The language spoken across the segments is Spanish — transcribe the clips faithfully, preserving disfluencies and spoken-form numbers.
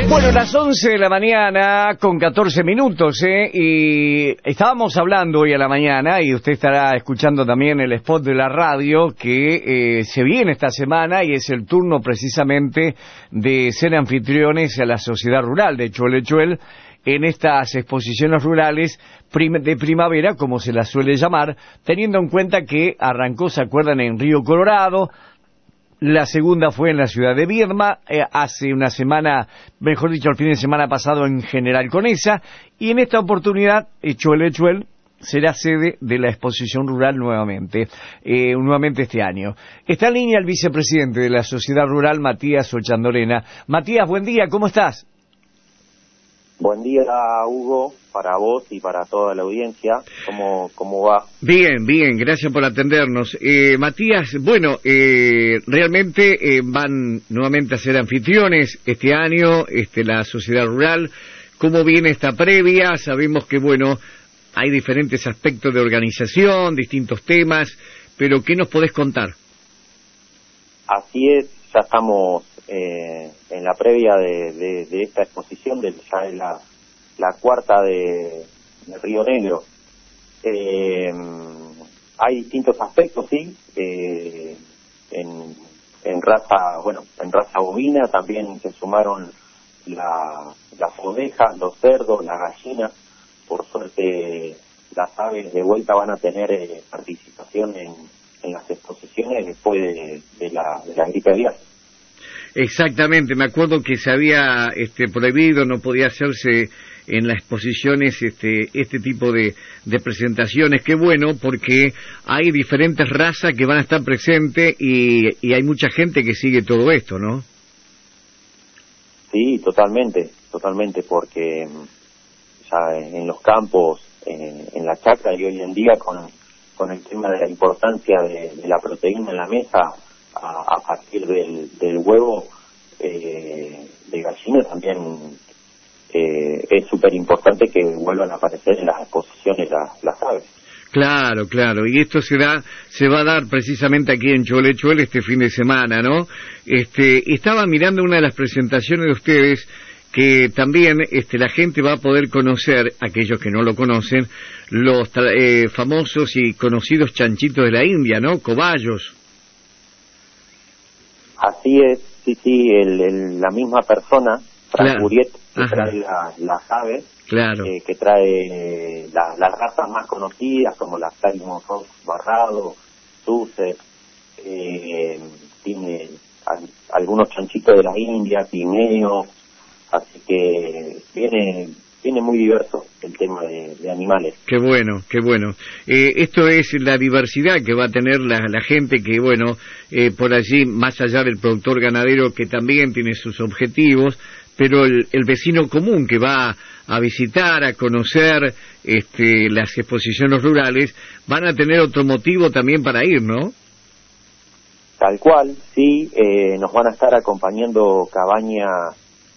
Bueno, las once de la mañana con catorce minutos, ¿eh? Y estábamos hablando hoy a la mañana, y usted estará escuchando también el spot de la radio que eh, se viene esta semana, y es el turno precisamente de ser anfitriones a la sociedad rural de Cholechuel en estas exposiciones rurales prim- de primavera, como se las suele llamar, teniendo en cuenta que arrancó, ¿se acuerdan?, en Río Colorado. La segunda fue en la ciudad de Viedma, eh, hace una semana, mejor dicho, el fin de semana pasado en General Conesa, y en esta oportunidad, Cholechuel será sede de la exposición rural nuevamente, eh, nuevamente este año. Está en línea el vicepresidente de la Sociedad Rural, Matías Ochandorena. Matías, buen día, ¿cómo estás? Buen día, Hugo, para vos y para toda la audiencia. ¿Cómo, cómo va? Bien, bien, gracias por atendernos. Eh, Matías, bueno, eh, realmente eh, van nuevamente a ser anfitriones este año, este, la Sociedad Rural. ¿Cómo viene esta previa? Sabemos que, bueno, hay diferentes aspectos de organización, distintos temas, pero ¿qué nos podés contar? Así es, ya estamos eh, en la previa de, de, de esta exposición, de, ya es la, la cuarta de, de Río Negro. Eh, hay distintos aspectos, sí, eh, en, en raza, bueno, en raza bovina también se sumaron la, las ovejas, los cerdos, las gallinas. Por suerte las aves de vuelta van a tener eh, participación en, en las exposiciones después de, de, la, de la gripe aviar. Exactamente, me acuerdo que se había este, prohibido, no podía hacerse en las exposiciones este, este tipo de, de presentaciones. Qué bueno, porque hay diferentes razas que van a estar presentes y, y hay mucha gente que sigue todo esto, ¿no? Sí, totalmente, totalmente, porque ya en los campos, en, en la chacra, y hoy en día con, con el tema de la importancia de, de la proteína en la mesa, a, a partir del, del huevo eh, de gallina, también eh, es súper importante que vuelvan a aparecer en las exposiciones las, las aves. Claro, claro, y esto se da, se va a dar precisamente aquí en Cholechuel este fin de semana, ¿no? Este, estaba mirando una de las presentaciones de ustedes que también este, la gente va a poder conocer, aquellos que no lo conocen, los eh, famosos y conocidos chanchitos de la India, ¿no? Cobayos. Así es, sí, sí, el, el, la misma persona, Frank Claro. Buriet, que Ajá. trae la, las aves, Claro. eh, que trae la, las razas más conocidas, como las Plymouth Rock Barrado, Sussex, eh, tiene al, algunos chanchitos de la India, pigmeos, así que viene viene muy diverso el tema de, de animales. Qué bueno, qué bueno. Eh, esto es la diversidad que va a tener la, la gente que, bueno, eh, por allí, más allá del productor ganadero que también tiene sus objetivos, pero el, el vecino común que va a visitar, a conocer este, las exposiciones rurales, van a tener otro motivo también para ir, ¿no? Tal cual, sí, eh, nos van a estar acompañando cabañas,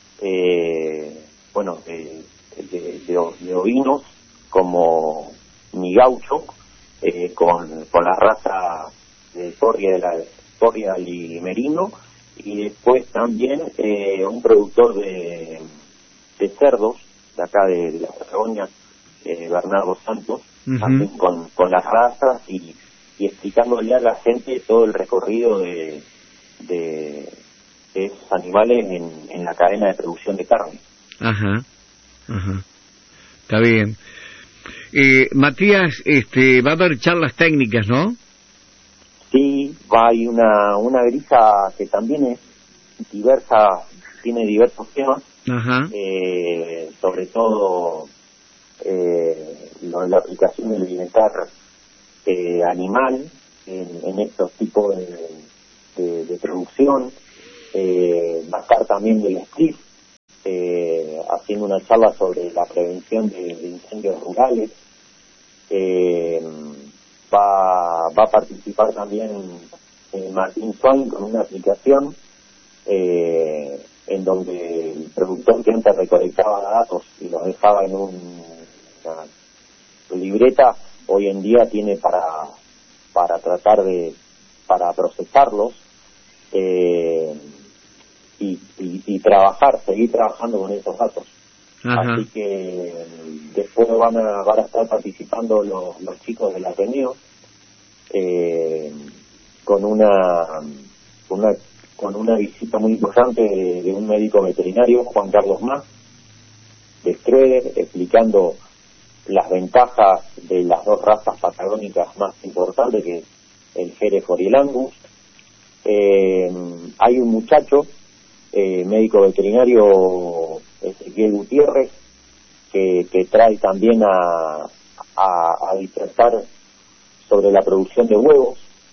eh, bueno, de, de, de, de ovinos, como Mi Gaucho, eh, con, con la raza de Corrial, Corrial y Merino, y después también eh, un productor de, de cerdos, de acá de, de la Patagonia, eh, Bernardo Santos, uh-huh. también con, con las razas y, y explicándole a la gente todo el recorrido de, de, de esos animales en, en la cadena de producción de carne. Ajá, ajá, está bien. Eh, Matías, este, va a haber charlas técnicas, ¿no? Sí, va, hay una, una grilla que también es diversa, tiene diversos temas, Ajá. Eh, sobre todo eh, lo, la aplicación del bienestar eh, animal en, en estos tipos de, de, de producción. Eh, va a estar también del S T I F eh, haciendo una charla sobre la prevención de, de incendios rurales. Eh, va, va a participar también eh, Martín Swain con una aplicación eh, en donde el productor que antes recolectaba datos y los dejaba en un, una libreta, hoy en día tiene para para tratar de para procesarlos. Eh, y, y, y trabajar, seguir trabajando con esos datos. Ajá. Así que después van a, van a estar participando los, los chicos del Ateneo eh, con una, una con una visita muy importante de, de un médico veterinario, Juan Carlos Más, de Schroeder, explicando las ventajas de las dos razas patagónicas más importantes, que es el Hereford y el Angus. Eh, hay un muchacho, eh, médico veterinario, Ezequiel Gutiérrez, que, que trae también a, a, a disertar sobre la producción de huevos,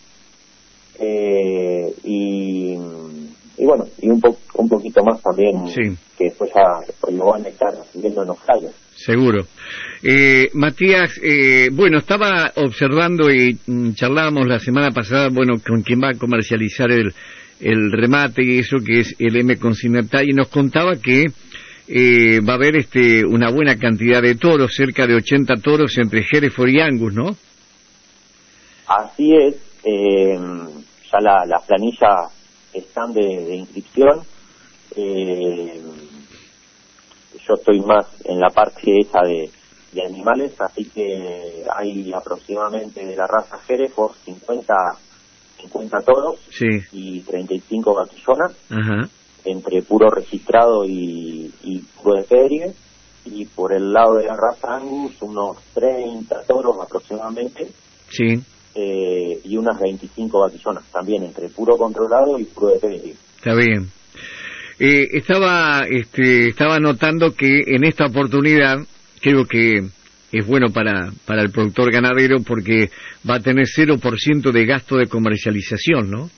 eh, y, y bueno, y un, po, un poquito más también, sí, que después ya lo van a estar viendo en Australia. Seguro. Eh, Matías, eh, bueno, estaba observando y mm, charlábamos la semana pasada, bueno, con quien va a comercializar el, el remate y eso, que es el M Consignatario, y nos contaba que eh, va a haber este una buena cantidad de toros, cerca de ochenta toros entre Hereford y Angus, ¿no? Así es, eh, ya la, las planillas están de, de inscripción. Eh, yo estoy más en la parte esa de, de animales, así que hay aproximadamente de la raza Hereford cincuenta, cincuenta toros, sí, y treinta y cinco vaquillonas. Ajá. Entre puro registrado y, y puro de pedrie, y por el lado de la raza Angus unos treinta toros aproximadamente, sí, eh, y unas veinticinco vaquillonas también entre puro controlado y puro de pedrie. Está bien. Eh, estaba este, estaba notando que en esta oportunidad creo que es bueno para para el productor ganadero porque va a tener cero por ciento de gasto de comercialización, ¿no?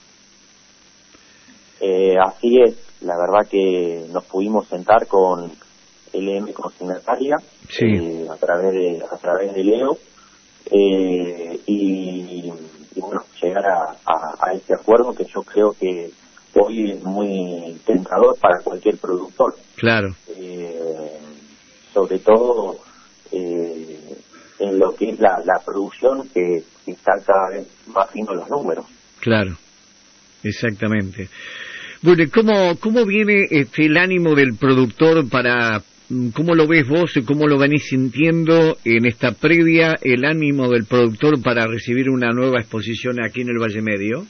Eh, así es. La verdad que nos pudimos sentar con L M Consignataria, sí, eh, a través de a través de Leo, eh, y, y bueno, llegar a, a, a este acuerdo que yo creo que hoy es muy tentador para cualquier productor. Claro. Eh, sobre todo eh, en lo que es la, la producción, que, que está cada vez más fino los números. Claro, exactamente. Bueno, ¿cómo, cómo viene este, el ánimo del productor para, cómo lo ves vos y cómo lo venís sintiendo en esta previa, el ánimo del productor para recibir una nueva exposición aquí en el Valle Medio?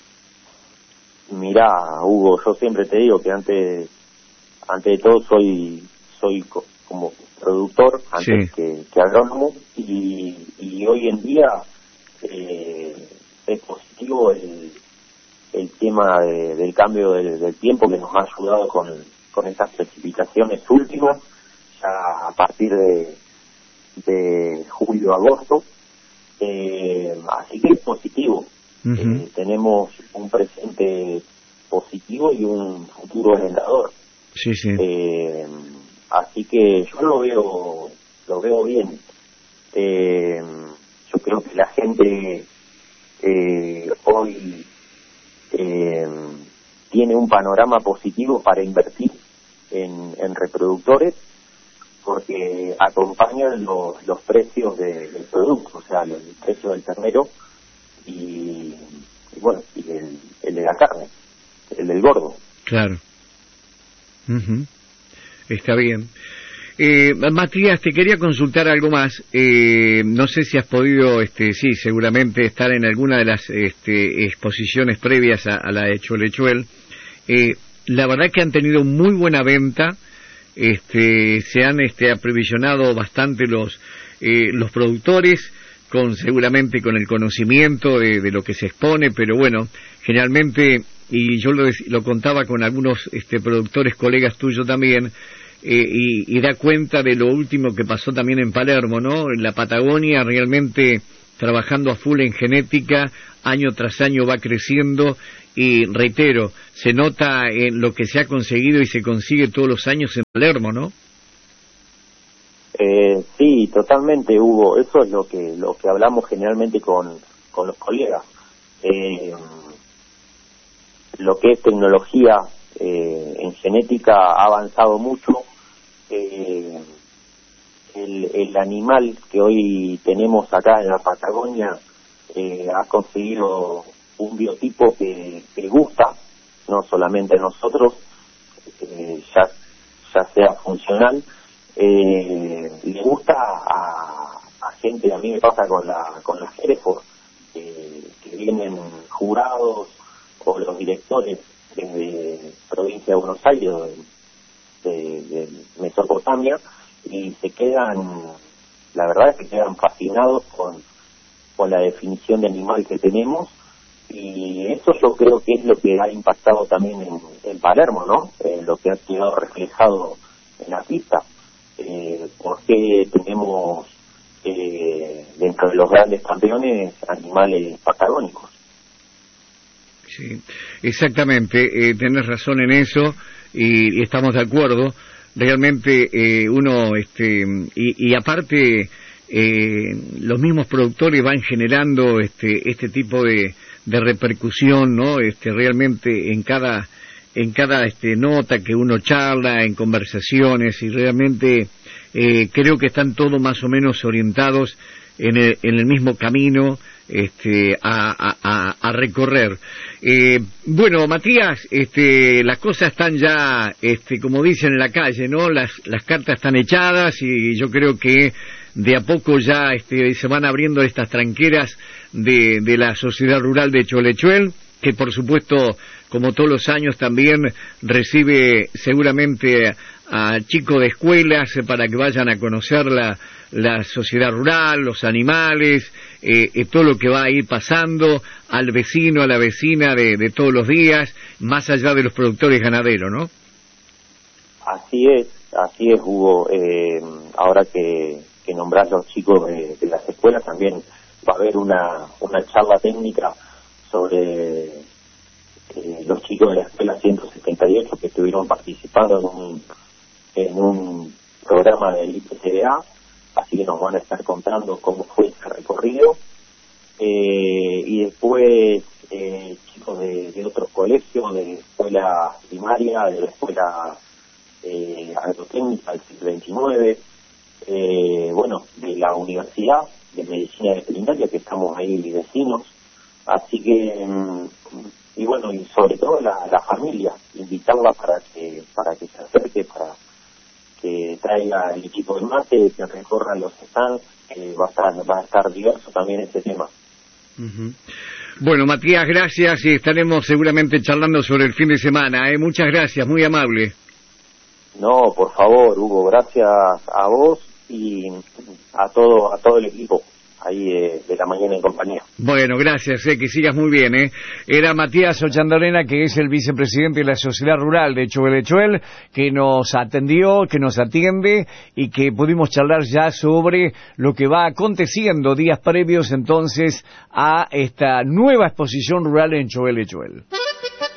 Mirá, Hugo, yo siempre te digo que antes, antes de todo soy, soy co- como productor antes, sí, que, que agrónomo, y, y hoy en día eh, es positivo el el tema de, del cambio del, del tiempo, que nos ha ayudado con, con estas precipitaciones últimas, ya a partir de, de julio-agosto, eh, así que es positivo. Uh-huh. Eh, tenemos un presente positivo y un futuro alentador. Sí, sí. Eh, así que yo lo veo, lo veo bien. Eh, yo creo que la gente eh, hoy Eh, tiene un panorama positivo para invertir en, en reproductores, porque acompañan los, los precios de, del producto, o sea, el, el precio del ternero y, y bueno, y el, el de la carne, el del gordo. Claro. Uh-huh. Está bien. Eh, Matías, te quería consultar algo más. Eh, no sé si has podido, este, sí, seguramente estar en alguna de las este, exposiciones previas a, a la de Cholechuel. Eh, la verdad que han tenido muy buena venta. Este, se han este, aprovisionado bastante los eh, los productores, con seguramente con el conocimiento de, de lo que se expone, pero bueno, generalmente, y yo lo, lo contaba con algunos este, productores, colegas tuyos también. Eh, y, y da cuenta de lo último que pasó también en Palermo, ¿no? En la Patagonia, realmente trabajando a full en genética, año tras año va creciendo, y reitero, se nota en lo que se ha conseguido y se consigue todos los años en Palermo, ¿no? Eh, sí, totalmente, Hugo. Eso es lo que lo que hablamos generalmente con, con los colegas. Eh, lo que es tecnología eh, en genética ha avanzado mucho. Eh, el, el animal que hoy tenemos acá en la Patagonia eh, ha conseguido un biotipo que, que gusta, no solamente a nosotros, eh, ya, ya sea funcional, eh, le gusta a, a gente, a mí me pasa con la con las Hereford, eh, que vienen jurados o los directores desde provincia de Buenos Aires, de, de, de Mesopotamia, y se quedan, la verdad es que quedan fascinados con, con la definición de animal que tenemos, y eso yo creo que es lo que ha impactado también en, en Palermo, ¿no? Eh, lo que ha quedado reflejado en la pista, eh, porque tenemos eh, dentro de los grandes campeones animales patagónicos. Sí, exactamente, eh, tenés razón en eso y, y estamos de acuerdo. Realmente eh, uno, este, y, y aparte eh, los mismos productores van generando este este tipo de, de repercusión, ¿no? Este, realmente en cada en cada este nota que uno charla, en conversaciones, y realmente eh, creo que están todos más o menos orientados en el, en el mismo camino este a, a, a recorrer. Eh, bueno, Matías, este, las cosas están ya, este, como dicen en la calle, ¿no? Las, las cartas están echadas y yo creo que de a poco ya este, se van abriendo estas tranqueras de, de la Sociedad Rural de Cholechuel, que por supuesto, como todos los años, también recibe seguramente a chicos de escuelas para que vayan a conocer la, la sociedad rural, los animales, eh, eh, todo lo que va a ir pasando al vecino, a la vecina de, de todos los días, más allá de los productores ganaderos, ¿no? Así es, así es, Hugo. Eh, ahora que, que nombrás los chicos de, de las escuelas, también va a haber una, una charla técnica sobre eh, los chicos de la escuela ciento setenta y ocho que estuvieron participando en un, en un programa del I P C D A, así que nos van a estar contando cómo fue ese recorrido. Eh, y después eh, chicos de, de otros colegios, de la escuela primaria, de la escuela eh, agrotécnica del siglo veintinueve, eh, bueno, de la Universidad de Medicina Veterinaria, que estamos ahí vecinos, así que, y bueno, y sobre todo la, la familia, invitarla para que para que se acerque, para que traiga el equipo de mate, que recorra los stands, eh, va a estar va a estar diverso también este tema. Uh-huh. Bueno, Matías, gracias, y estaremos seguramente charlando sobre el fin de semana, ¿eh? Muchas gracias, muy amable. No, por favor, Hugo, gracias a vos y a todo a todo el equipo ahí de, de la mañana en compañía. Bueno, gracias, eh, que sigas muy bien. Eh. Era Matías Ochandorena, que es el vicepresidente de la Sociedad Rural de Cholechuel, que nos atendió, que nos atiende y que pudimos charlar ya sobre lo que va aconteciendo días previos entonces a esta nueva exposición rural en Cholechuel.